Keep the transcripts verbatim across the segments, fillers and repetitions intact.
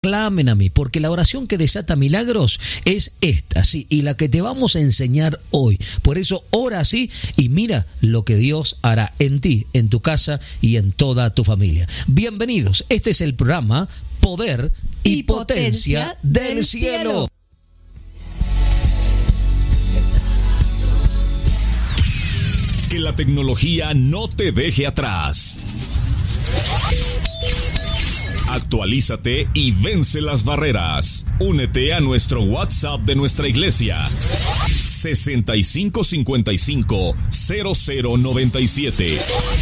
clamen a mí, porque la oración que desata milagros es esta, sí, y la que te vamos a enseñar hoy. Por eso ora así y mira lo que Dios hará en ti, en tu casa y en toda tu familia. Bienvenidos, este es el programa Poder y, y Potencia, Potencia del, del cielo. cielo. Que la tecnología no te deje atrás. Actualízate y vence las barreras. Únete a nuestro WhatsApp de nuestra iglesia. sesenta y cinco cincuenta y cinco cero cero noventa y siete.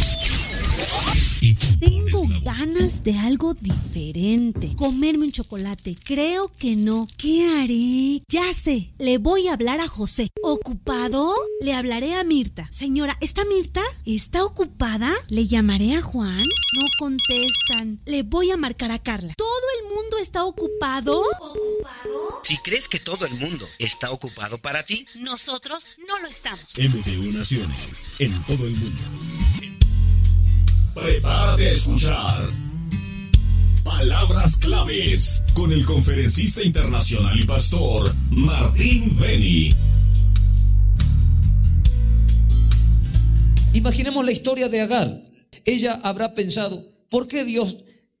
Tengo ganas de algo diferente. Comerme un chocolate. Creo que no. ¿Qué haré? Ya sé. Le voy a hablar a José. ¿Ocupado? Le hablaré a Mirta. Señora, ¿está Mirta? ¿Está ocupada? ¿Le llamaré a Juan? No contestan. Le voy a marcar a Carla. ¿Todo el mundo está ocupado? ¿Ocupado? Si crees que todo el mundo está ocupado para ti, nosotros no lo estamos. M D U Naciones, en todo el mundo. Prepárate a escuchar Palabras Claves con el conferencista internacional y pastor Martín Beni. Imaginemos la historia de Agar. Ella habrá pensado, ¿por qué Dios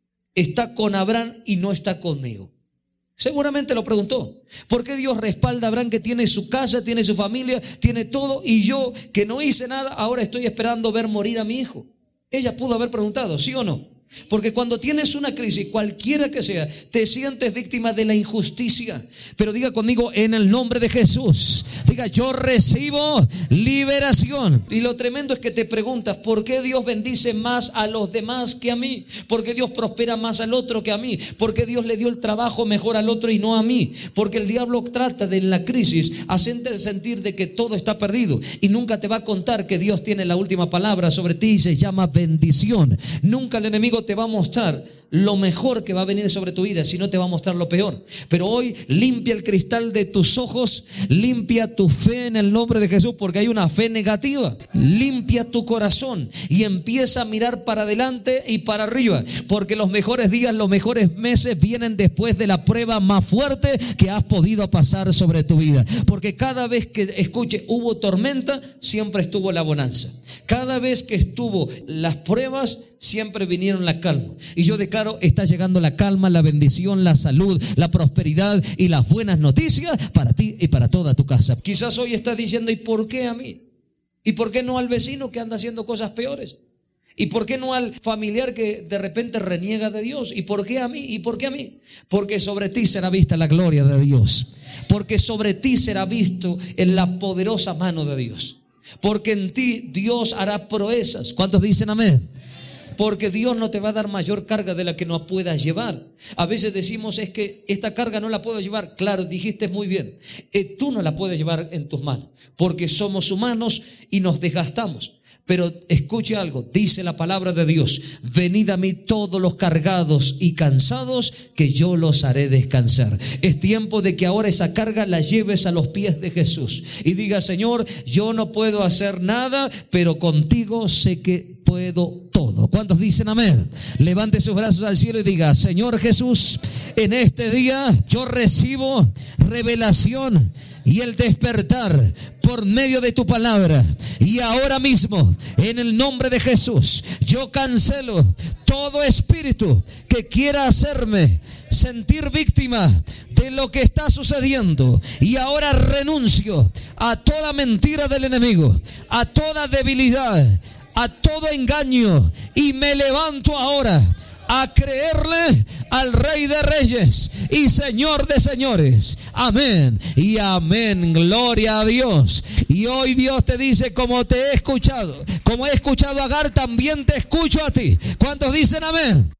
está con Abraham y no está conmigo? Seguramente lo preguntó. ¿Por qué Dios respalda a Abraham, que tiene su casa, tiene su familia, tiene todo, y yo que no hice nada, ahora estoy esperando ver morir a mi hijo? Ella pudo haber preguntado, ¿sí o no? Porque cuando tienes una crisis, cualquiera que sea, te sientes víctima de la injusticia. Pero diga conmigo, en el nombre de Jesús, diga, yo recibo liberación. Y lo tremendo es que te preguntas, ¿por qué Dios bendice más a los demás que a mí? ¿Por qué Dios prospera más al otro que a mí? ¿Por qué Dios le dio el trabajo mejor al otro y no a mí? Porque el diablo trata de, en la crisis, hacerte sentir de que todo está perdido, y nunca te va a contar que Dios tiene la última palabra sobre ti, y se llama bendición. Nunca el enemigo te va a mostrar lo mejor que va a venir sobre tu vida, sino te va a mostrar lo peor. Pero hoy limpia el cristal de tus ojos, limpia tu fe en el nombre de Jesús, porque hay una fe negativa. Limpia tu corazón y empieza a mirar para adelante y para arriba, porque los mejores días, los mejores meses vienen después de la prueba más fuerte que has podido pasar sobre tu vida. Porque cada vez que, escuche, hubo tormenta, siempre estuvo la bonanza. Cada vez que estuvo las pruebas, siempre vinieron la calma. Y yo declaro, está llegando la calma, la bendición, la salud, la prosperidad y las buenas noticias para ti y para toda tu casa. Quizás hoy estás diciendo, ¿y por qué a mí? ¿Y por qué no al vecino que anda haciendo cosas peores? ¿Y por qué no al familiar que de repente reniega de Dios? ¿Y por qué a mí? ¿Y por qué a mí? Porque sobre ti será vista la gloria de Dios. Porque sobre ti será visto en la poderosa mano de Dios. Porque en ti Dios hará proezas. ¿Cuántos dicen amén? Porque Dios no te va a dar mayor carga de la que no puedas llevar. A veces decimos, es que esta carga no la puedo llevar. Claro, dijiste muy bien. Eh, tú no la puedes llevar en tus manos, porque somos humanos y nos desgastamos. Pero escuche algo, dice la palabra de Dios, venid a mí todos los cargados y cansados, que yo los haré descansar. Es tiempo de que ahora esa carga la lleves a los pies de Jesús y diga, Señor, yo no puedo hacer nada, pero contigo sé que puedo todo. ¿Cuántos dicen amén? Levante sus brazos al cielo y diga, Señor Jesús, en este día yo recibo revelación y el despertar por medio de tu palabra. Y ahora mismo, en el nombre de Jesús, yo cancelo todo espíritu que quiera hacerme sentir víctima de lo que está sucediendo. Y ahora renuncio a toda mentira del enemigo, a toda debilidad, a todo engaño, y me levanto ahora a creerle al Rey de Reyes y Señor de Señores. Amén y amén. Gloria a Dios. Y hoy Dios te dice, como te he escuchado, como he escuchado a Agar, también te escucho a ti. ¿Cuántos dicen amén?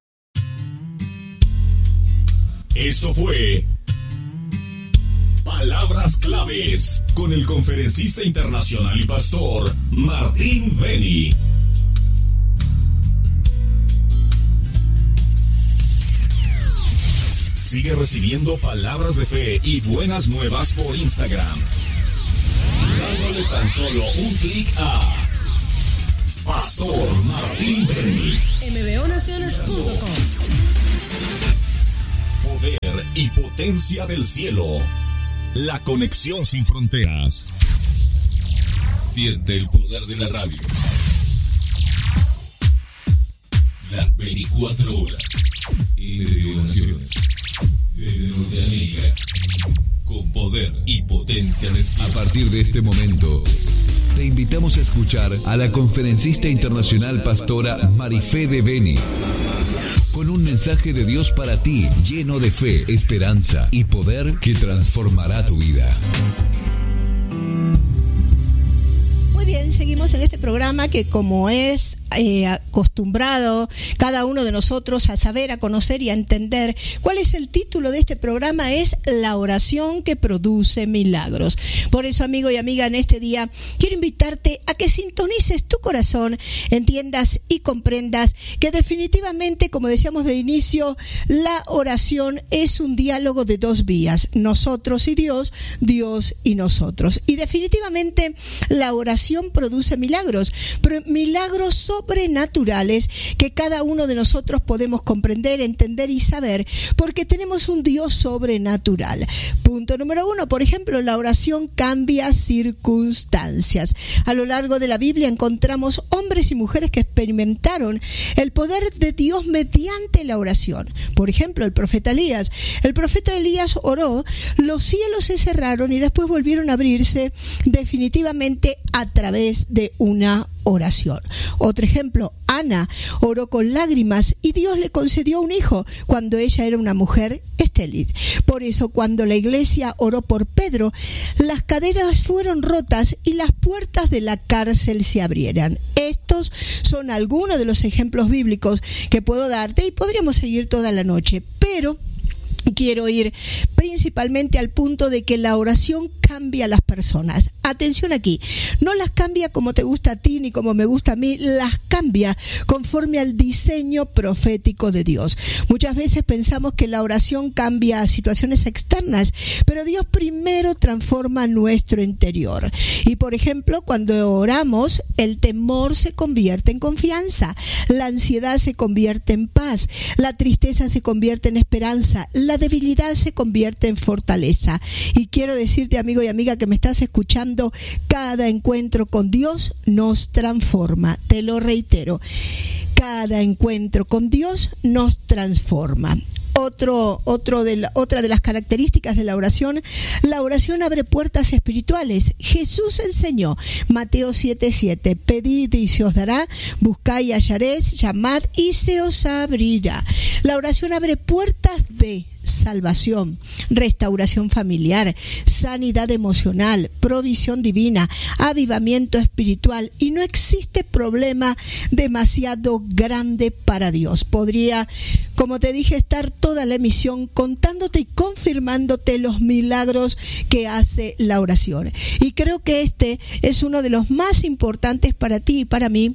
Esto fue Palabras Claves con el conferencista internacional y pastor Martín Beni. Sigue recibiendo palabras de fe y buenas nuevas por Instagram, dándole tan solo un clic a Pastor Martín Beni. M B O Naciones punto com. y potencia del cielo. La conexión sin fronteras. Siente el poder de la radio. Las veinticuatro horas. En revelaciones. Desde Norteamérica. Con poder y potencia del cielo. A partir de este momento, te invitamos a escuchar a la conferencista internacional pastora Marifé de Beni, con un mensaje de Dios para ti, lleno de fe, esperanza y poder que transformará tu vida. Muy bien, seguimos en este programa que, como es eh, acostumbrado cada uno de nosotros a saber, a conocer y a entender, ¿cuál es el título de este programa? Es La oración que produce milagros. Por eso, amigo y amiga, en este día quiero invitarte a que sintonices tu corazón, entiendas y comprendas que definitivamente, como decíamos de inicio, la oración es un diálogo de dos vías, nosotros y Dios, Dios y nosotros. Y definitivamente la oración produce milagros, pero milagros sobrenaturales que cada uno de nosotros podemos comprender, entender y saber, porque tenemos un Dios sobrenatural. Punto número uno, por ejemplo, la oración cambia circunstancias. A lo largo de la Biblia encontramos hombres y mujeres que experimentaron el poder de Dios mediante la oración. Por ejemplo, el profeta Elías. El profeta Elías oró, los cielos se cerraron y después volvieron a abrirse definitivamente a través de una oración. Otro ejemplo, Ana oró con lágrimas y Dios le concedió un hijo cuando ella era una mujer estéril. Por eso, cuando la iglesia oró por Pedro, las cadenas fueron rotas y las puertas de la cárcel se abrieran. Estos son algunos de los ejemplos bíblicos que puedo darte y podríamos seguir toda la noche, pero quiero ir principalmente al punto de que la oración cambia a las personas. Atención aquí, no las cambia como te gusta a ti ni como me gusta a mí, las cambia conforme al diseño profético de Dios. Muchas veces pensamos que la oración cambia situaciones externas, pero Dios primero transforma nuestro interior. Y por ejemplo, cuando oramos, el temor se convierte en confianza, la ansiedad se convierte en paz, la tristeza se convierte en esperanza, la debilidad se convierte en fortaleza. Y quiero decirte, amigo y amiga que me estás escuchando, cada encuentro con Dios nos transforma. Te lo reitero, cada encuentro con Dios nos transforma. Otro, otro de la, otra de las características de la oración, la oración abre puertas espirituales. Jesús enseñó, Mateo siete siete, pedid y se os dará, buscad y hallaréis, llamad y se os abrirá. La oración abre puertas de salvación, restauración familiar, sanidad emocional, provisión divina, avivamiento espiritual, y no existe problema demasiado grande para Dios. Podría, como te dije, estar toda la emisión contándote y confirmándote los milagros que hace la oración. Y creo que este es uno de los más importantes para ti y para mí.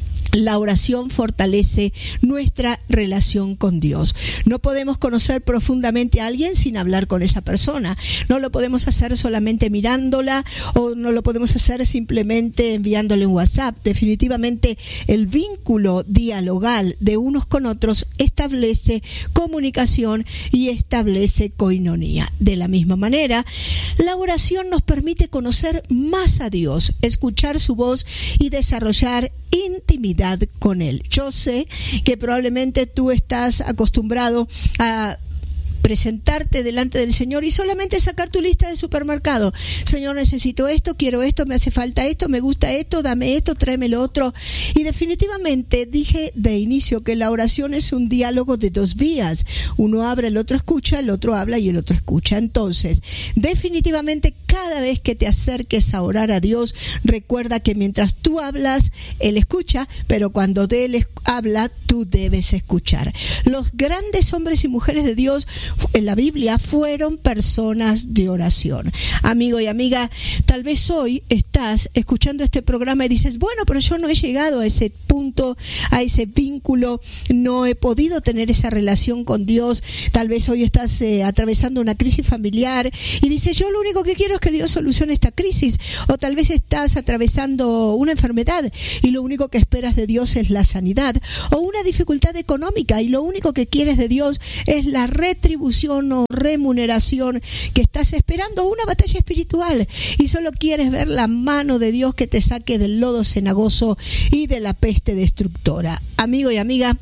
La oración fortalece nuestra relación con Dios. No podemos conocer profundamente a alguien sin hablar con esa persona. No lo podemos hacer solamente mirándola, o no lo podemos hacer simplemente enviándole un WhatsApp. Definitivamente el vínculo dialogal de unos con otros establece comunicación y establece coinonía. De la misma manera, la oración nos permite conocer más a Dios, escuchar su voz y desarrollar intimidad con Él. Yo sé que probablemente tú estás acostumbrado a presentarte delante del Señor y solamente sacar tu lista de supermercado. Señor, necesito esto, quiero esto, me hace falta esto, me gusta esto, dame esto, tráeme lo otro. Y definitivamente dije de inicio que la oración es un diálogo de dos vías. Uno habla, el otro escucha, el otro habla y el otro escucha. Entonces, definitivamente cada vez que te acerques a orar a Dios, recuerda que mientras tú hablas, Él escucha, pero cuando Él habla, tú debes escuchar. Los grandes hombres y mujeres de Dios en la Biblia fueron personas de oración. Amigo y amiga, tal vez hoy estás escuchando este programa y dices, bueno, pero yo no he llegado a ese punto, a ese vínculo, no he podido tener esa relación con Dios. Tal vez hoy estás eh, atravesando una crisis familiar y dices, yo lo único que quiero es que Dios solucione esta crisis, o tal vez estás atravesando una enfermedad y lo único que esperas de Dios es la sanidad, o una dificultad económica y lo único que quieres de Dios es la retribución o remuneración que estás esperando, una batalla espiritual, y solo quieres ver la mano de Dios que te saque del lodo cenagoso y de la peste destructora. Amigo y amiga,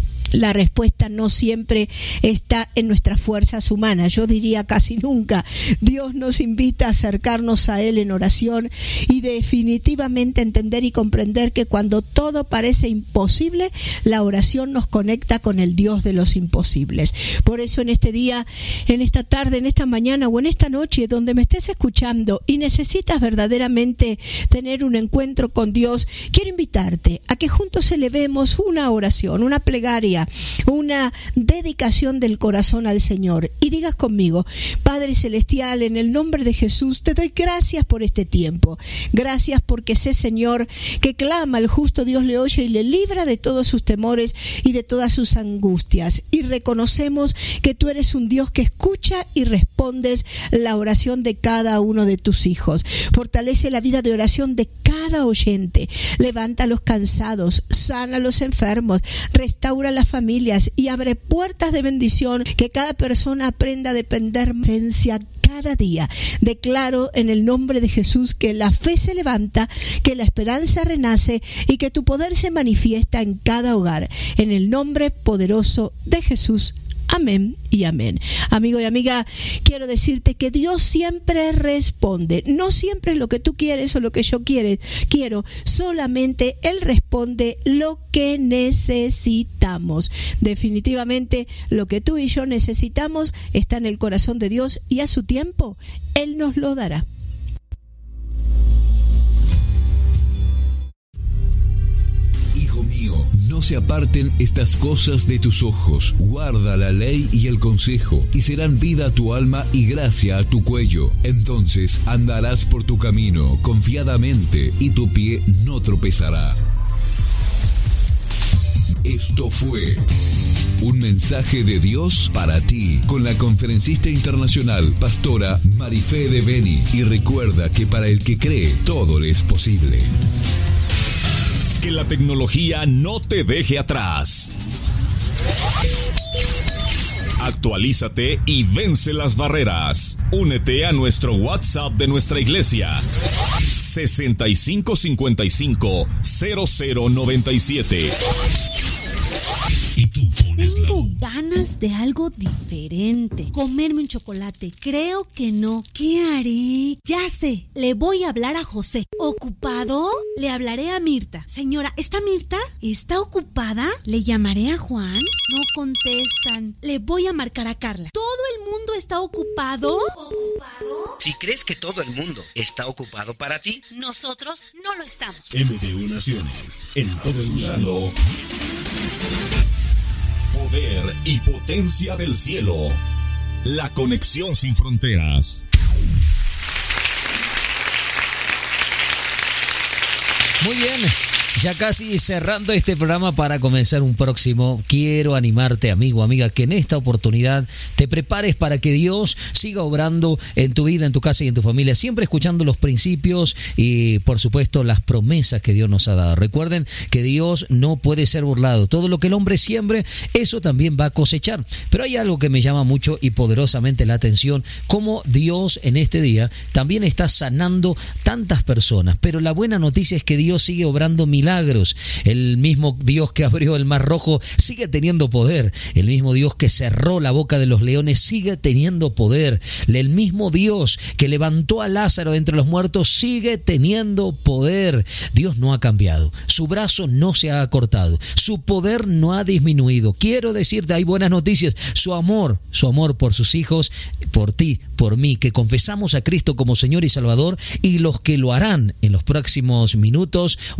la respuesta no siempre está en nuestras fuerzas humanas, yo diría casi nunca. Dios nos invita a acercarnos a Él en oración y definitivamente entender y comprender que cuando todo parece imposible, la oración nos conecta con el Dios de los imposibles. Por eso en este día, en esta tarde, en esta mañana o en esta noche, donde me estés escuchando y necesitas verdaderamente tener un encuentro con Dios, quiero invitarte a que juntos elevemos una oración, una plegaria, una dedicación del corazón al Señor, y digas conmigo: Padre Celestial, en el nombre de Jesús te doy gracias por este tiempo. Gracias porque sé, Señor, que clama el justo, Dios le oye y le libra de todos sus temores y de todas sus angustias, y reconocemos que tú eres un Dios que escucha y respondes la oración de cada uno de tus hijos. Fortalece la vida de oración de cada oyente, levanta a los cansados, sana a los enfermos, restaura las familias y abre puertas de bendición, que cada persona aprenda a depender de esencia cada día. Declaro en el nombre de Jesús que la fe se levanta, que la esperanza renace y que tu poder se manifiesta en cada hogar. En el nombre poderoso de Jesús. Amén y amén. Amigo y amiga, quiero decirte que Dios siempre responde. No siempre es lo que tú quieres o lo que yo quiere, quiero. Solamente Él responde lo que necesitamos. Definitivamente lo que tú y yo necesitamos está en el corazón de Dios, y a su tiempo Él nos lo dará. Hijo mío, no se aparten estas cosas de tus ojos. Guarda la ley y el consejo, y serán vida a tu alma y gracia a tu cuello. Entonces andarás por tu camino confiadamente, y tu pie no tropezará. Esto fue un mensaje de Dios para ti, con la conferencista internacional, pastora Marifé de Beni. Y recuerda que para el que cree, todo le es posible. Que la tecnología no te deje atrás. Actualízate y vence las barreras. Únete a nuestro WhatsApp de nuestra iglesia. sesenta y cinco cincuenta y cinco cero cero noventa y siete. Y tú pones la... Tengo ganas de algo diferente. Comerme un chocolate. Creo que no. ¿Qué haré? Ya sé. Le voy a hablar a José. ¿Ocupado? Le hablaré a Mirta. Señora, ¿está Mirta? ¿Está ocupada? ¿Le llamaré a Juan? No contestan. Le voy a marcar a Carla. ¿Todo el mundo está ocupado? ¿Ocupado? Si crees que todo el mundo está ocupado para ti, nosotros no lo estamos. M D U Naciones, en todo el mundo. Poder y potencia del cielo. La conexión sin fronteras. Muy bien, ya casi cerrando este programa para comenzar un próximo. Quiero animarte, amigo, amiga, que en esta oportunidad te prepares para que Dios siga obrando en tu vida, en tu casa y en tu familia, siempre escuchando los principios y, por supuesto, las promesas que Dios nos ha dado. Recuerden que Dios no puede ser burlado. Todo lo que el hombre siembre, eso también va a cosechar. Pero hay algo que me llama mucho y poderosamente la atención, cómo Dios en este día también está sanando tantas personas. Pero la buena noticia es que Dios Dios sigue obrando milagros. El mismo Dios que abrió el Mar Rojo sigue teniendo poder. El mismo Dios que cerró la boca de los leones sigue teniendo poder. El mismo Dios que levantó a Lázaro de entre los muertos sigue teniendo poder. Dios no ha cambiado. Su brazo no se ha acortado. Su poder no ha disminuido. Quiero decirte, hay buenas noticias. Su amor, su amor por sus hijos, por ti, por mí, que confesamos a Cristo como Señor y Salvador, y los que lo harán en los próximos minutos o las próximas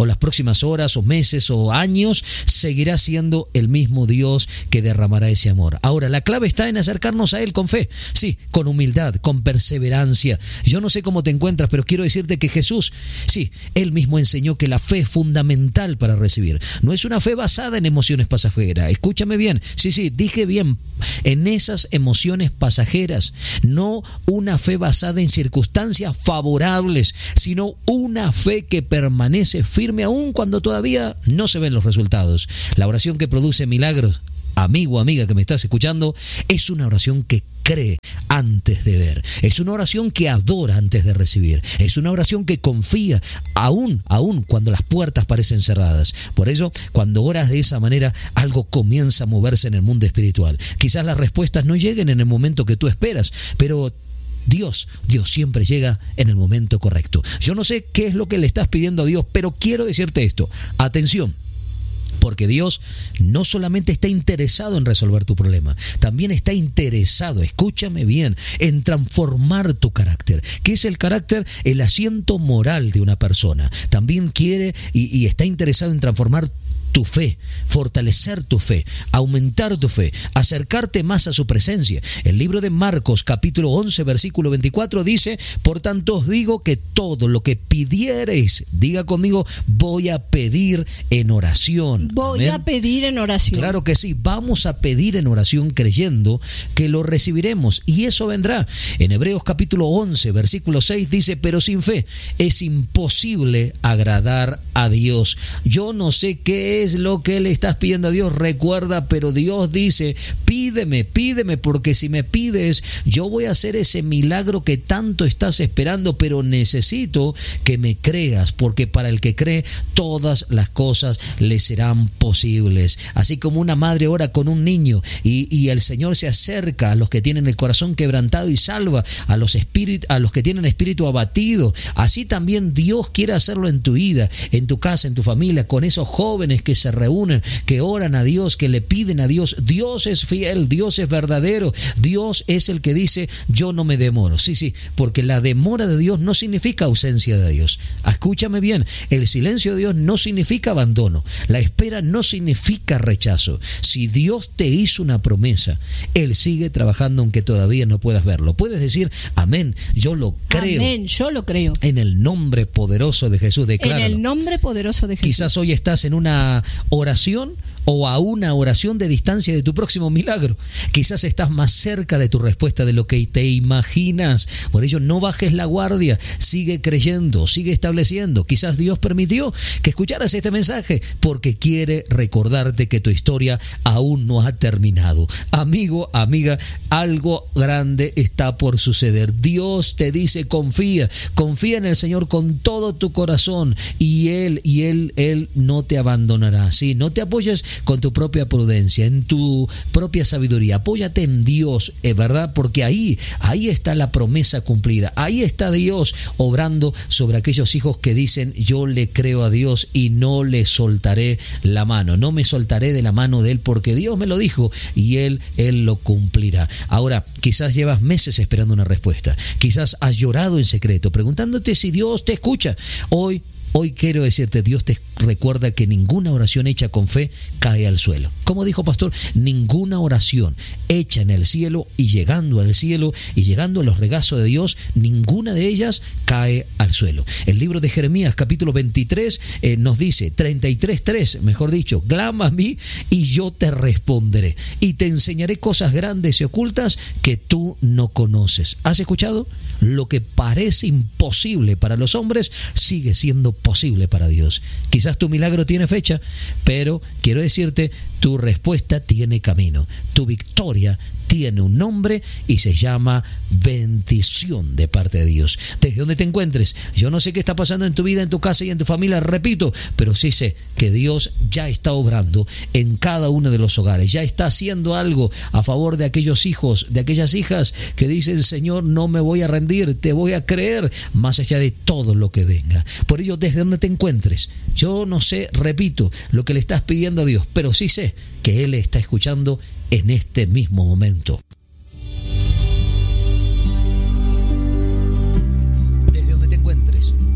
próximas horas o meses o años, seguirá siendo el mismo Dios que derramará ese amor. Ahora, la clave está en acercarnos a Él con fe, sí, con humildad, con perseverancia. Yo no sé cómo te encuentras, pero quiero decirte que Jesús, sí, Él mismo enseñó que la fe es fundamental para recibir. No es una fe basada en emociones pasajeras. Escúchame bien, sí, sí, dije bien, en esas emociones pasajeras, no una fe basada en circunstancias favorables, sino una fe que permanece firme aún cuando todavía no se ven los resultados. La oración que produce milagros, amigo o amiga que me estás escuchando, es una oración que cree antes de ver. Es una oración que adora antes de recibir. Es una oración que confía aún, aún cuando las puertas parecen cerradas. Por eso, cuando oras de esa manera, algo comienza a moverse en el mundo espiritual. Quizás las respuestas no lleguen en el momento que tú esperas, pero Dios, Dios siempre llega en el momento correcto. Yo no sé qué es lo que le estás pidiendo a Dios, pero quiero decirte esto. Atención. Porque Dios no solamente está interesado en resolver tu problema, también está interesado, escúchame bien, en transformar tu carácter. ¿Qué es el carácter? El asiento moral de una persona. También quiere y, y está interesado en transformar tu fe, fortalecer tu fe, aumentar tu fe, acercarte más a su presencia. El libro de Marcos, capítulo once, versículo veinticuatro dice: por tanto os digo que todo lo que pidiereis, diga conmigo, voy a pedir en oración. Voy Amén. a pedir en oración. Claro que sí, vamos a pedir en oración creyendo que lo recibiremos y eso vendrá. En Hebreos capítulo once, versículo seis dice: pero sin fe es imposible agradar a Dios. Yo no sé qué es lo que le estás pidiendo a Dios, recuerda, pero Dios dice: pídeme, pídeme, porque si me pides, yo voy a hacer ese milagro que tanto estás esperando, pero necesito que me creas, porque para el que cree, todas las cosas le serán posibles. Así como una madre ora con un niño y, y el Señor se acerca a los que tienen el corazón quebrantado y salva a los espíritus, a los que tienen espíritu abatido, así también Dios quiere hacerlo en tu vida, en tu casa, en tu familia, con esos jóvenes que se reúnen, que oran a Dios, que le piden a Dios. Dios es fiel, Dios es verdadero, Dios es el que dice: yo no me demoro. Sí, sí, porque la demora de Dios no significa ausencia de Dios. Escúchame bien, el silencio de Dios no significa abandono, la espera no significa rechazo. Si Dios te hizo una promesa, Él sigue trabajando aunque todavía no puedas verlo. Puedes decir: amén, yo lo creo. Amén, yo lo creo. En el nombre poderoso de Jesús, decláralo. En el nombre poderoso de Jesús. Quizás hoy estás en una oración o a una oración de distancia de tu próximo milagro. Quizás estás más cerca de tu respuesta de lo que te imaginas. Por ello, no bajes la guardia, sigue creyendo, sigue estableciendo. Quizás Dios permitió que escucharas este mensaje porque quiere recordarte que tu historia aún no ha terminado. Amigo, amiga, algo grande está por suceder. Dios te dice: confía, confía en el Señor con todo tu corazón y Él, y Él, Él no te abandonará. Sí, no te apoyes con tu propia prudencia, en tu propia sabiduría. Apóyate en Dios, es verdad, porque ahí, ahí está la promesa cumplida. Ahí está Dios obrando sobre aquellos hijos que dicen: yo le creo a Dios y no le soltaré la mano. No me soltaré de la mano de Él porque Dios me lo dijo y Él, Él lo cumplirá. Ahora, quizás llevas meses esperando una respuesta. Quizás has llorado en secreto, preguntándote si Dios te escucha. Hoy Hoy quiero decirte, Dios te recuerda que ninguna oración hecha con fe cae al suelo. Como dijo pastor, ninguna oración hecha en el cielo y llegando al cielo y llegando a los regazos de Dios, ninguna de ellas cae al suelo. El libro de Jeremías capítulo veintitrés eh, nos dice, treinta y tres tres, mejor dicho: clama a mí y yo te responderé y te enseñaré cosas grandes y ocultas que tú no conoces. ¿Has escuchado? Lo que parece imposible para los hombres sigue siendo posible para Dios. Quizás tu milagro tiene fecha, pero quiero decirte, tu respuesta tiene camino. Tu victoria tiene un nombre y se llama bendición de parte de Dios. Desde donde te encuentres, yo no sé qué está pasando en tu vida, en tu casa y en tu familia, repito, pero sí sé que Dios ya está obrando en cada uno de los hogares, ya está haciendo algo a favor de aquellos hijos, de aquellas hijas que dicen: Señor, no me voy a rendir, te voy a creer más allá de todo lo que venga. Por ello, desde donde te encuentres, yo no sé, repito, lo que le estás pidiendo a Dios, pero sí sé que Él está escuchando en este mismo momento. Desde donde te encuentres,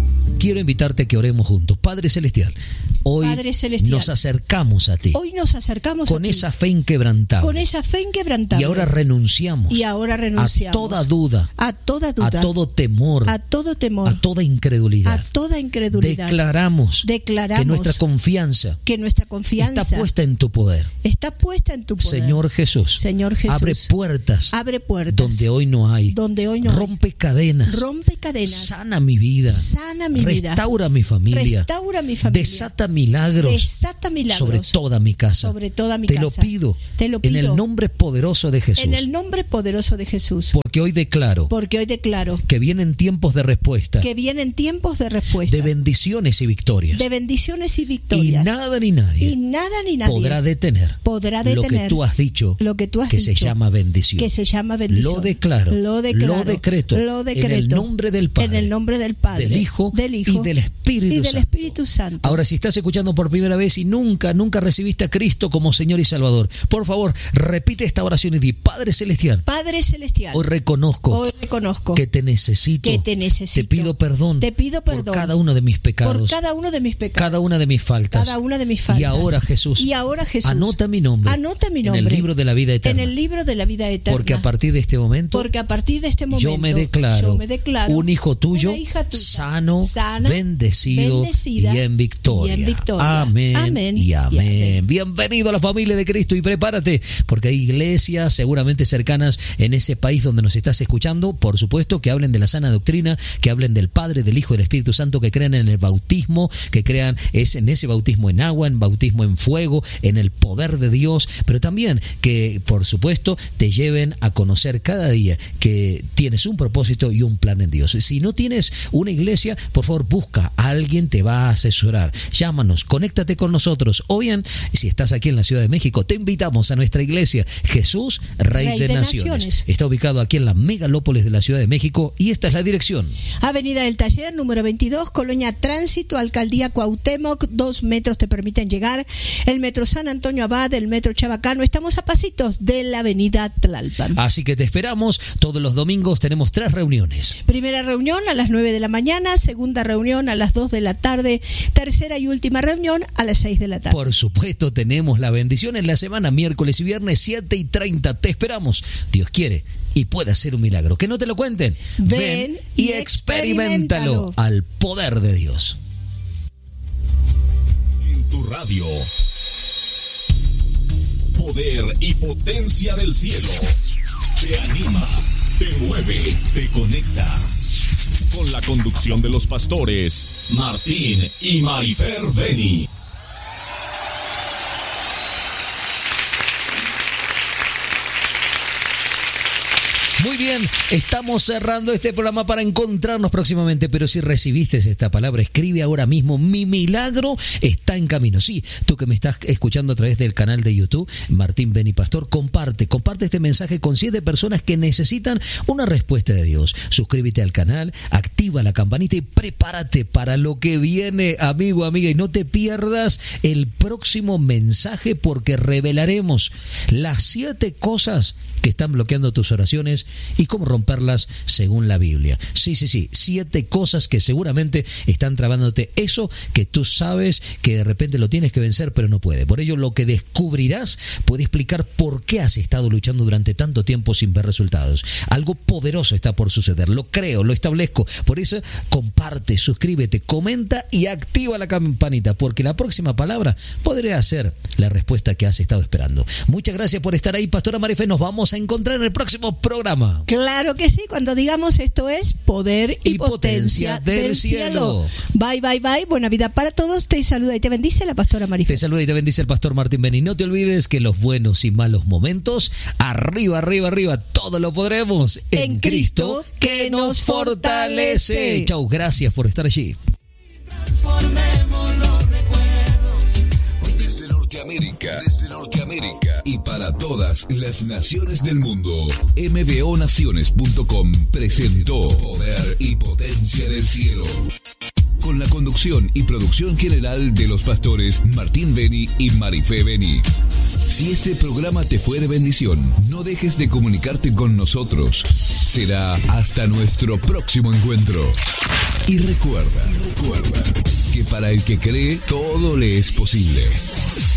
quiero invitarte a que oremos juntos. Padre Celestial, hoy Padre Celestial, nos acercamos a ti. Hoy nos acercamos con a ti, esa fe inquebrantable. Con esa fe inquebrantable. Y ahora renunciamos. Y ahora renunciamos a toda duda. A toda duda. A todo temor. A todo temor. A toda incredulidad. A toda incredulidad. Declaramos, Declaramos que nuestra confianza, que nuestra confianza está puesta en tu poder. Está puesta en tu poder. Señor Jesús. Señor Jesús. Abre puertas. Abre puertas. Donde hoy no hay. Donde hoy no Rompe hay. cadenas. Rompe cadenas. Sana mi vida. Sana mi vida. Restaura mi familia. Restaura mi familia. Desata milagros. Desata milagros. Sobre toda mi casa. Sobre toda mi Te casa. lo pido. Te lo pido. En el nombre poderoso de Jesús. En el nombre poderoso de Jesús. Porque hoy declaro. Porque hoy declaro. Que vienen tiempos de respuesta. Que vienen tiempos de respuesta. De bendiciones y victorias. De bendiciones y victorias. Y nada ni nadie. Y nada ni nadie. Podrá detener. Podrá detener. Lo que tú has dicho. Lo que tú has que dicho. se llama bendición. Que se llama bendición. Lo declaro. Lo declaro. Lo decreto. Lo decreto. En el nombre del Padre. En el nombre del Padre. Del Hijo. Del Hijo. Y del Espíritu y del Santo. Espíritu Santo. Ahora, si estás escuchando por primera vez y nunca, nunca recibiste a Cristo como Señor y Salvador, por favor, repite esta oración y di: Padre Celestial. Padre Celestial. Hoy reconozco. Hoy reconozco. Que te necesito. Que te necesito. Te pido perdón. Te pido perdón. Por cada uno de mis pecados. Por cada uno de mis pecados. Cada una de mis faltas. Cada una de mis faltas. Y ahora, Jesús. Y ahora, Jesús. Anota mi nombre. Anota mi nombre. En el libro de la vida eterna. En el libro de la vida eterna. Porque a partir de este momento. Porque a partir de este momento. Yo me declaro. Yo me declaro un hijo tuyo. Una hija tuya, sano. sana, bendecido. bendecida, y en victoria. Y en victoria. Amén. Amén. Y amén. Y amén. Bienvenido a la familia de Cristo y prepárate. Porque hay iglesias seguramente cercanas en ese país donde nos estás escuchando. Por supuesto, que hablen de la sana doctrina. Que hablen del Padre, del Hijo y del Espíritu Santo. Que crean en el bautismo. Que crean es en ese bautismo en agua. En bautismo en fuego. En el poder de Dios. Pero también que, por supuesto, te lleven a conocer cada día que tienes un propósito y un plan en Dios. Si no tienes una iglesia, por favor, busca a alguien, te va a asesorar. Llámanos, conéctate con nosotros. O bien, si estás aquí en la Ciudad de México, te invitamos a nuestra iglesia Jesús, Rey, Rey de, de Naciones. Naciones. Está ubicado aquí en la megalópolis de la Ciudad de México y esta es la dirección. Avenida del Taller, número veintidós, Colonia Tránsito, Alcaldía Cuauhtémoc. Dos metros te permiten llegar. El metro San Antonio Abad, el metro Chabacano. Estamos a pasitos de la avenida Tlalpan. Así que te esperamos. Todos los domingos tenemos tres reuniones. Primera reunión a las nueve de la mañana, segunda reunión a las dos de la tarde, tercera y última reunión a las seis de la tarde. Por supuesto, tenemos la bendición en la semana, miércoles y viernes, siete y treinta. Te esperamos. Dios quiere y puede hacer un milagro. Que no te lo cuenten. Ven, Ven y y experiméntalo al poder de Dios. En tu radio. Poder y potencia del cielo. Te anima, te mueve, te conecta. Con la conducción de los pastores Martín y Marifer Beni. Muy bien, estamos cerrando este programa para encontrarnos próximamente, pero si recibiste esta palabra, escribe ahora mismo: mi milagro está en camino. Sí, tú que me estás escuchando a través del canal de YouTube, Martín Beni Pastor, comparte, comparte este mensaje con siete personas que necesitan una respuesta de Dios. Suscríbete al canal, activa la campanita y prepárate para lo que viene, amigo, amiga, y no te pierdas el próximo mensaje porque revelaremos las siete cosas que están bloqueando tus oraciones y cómo romperlas según la Biblia. Sí, sí, sí, siete cosas que seguramente están trabándote eso que tú sabes que de repente lo tienes que vencer pero no puede. Por ello, lo que descubrirás puede explicar por qué has estado luchando durante tanto tiempo sin ver resultados. Algo poderoso está por suceder, lo creo, lo establezco. Por eso, comparte, suscríbete, comenta y activa la campanita, porque la próxima palabra podría ser la respuesta que has estado esperando. Muchas gracias por estar ahí, Pastora Marife. Nos vamos a encontrar en el próximo programa. Claro que sí, cuando digamos esto es poder y, y potencia, potencia del, del cielo. cielo. Bye, bye, bye. Buena vida para todos. Te saluda y te bendice la Pastora Marife. Te saluda y te bendice el Pastor Martín Beni. No te olvides que los buenos y malos momentos, arriba, arriba, arriba, todo lo podremos en, en Cristo, Cristo que nos fortalece. Chau, gracias por estar allí. Transformemos los recuerdos. Hoy desde Norteamérica, desde Norteamérica y para todas las naciones del mundo, m b o naciones punto com presentó Poder y Potencia del Cielo. Con la conducción y producción general de los pastores Martín Beni y Marife Beni. Si este programa te fue de bendición, no dejes de comunicarte con nosotros. Será hasta nuestro próximo encuentro. Y recuerda, recuerda que para el que cree todo le es posible.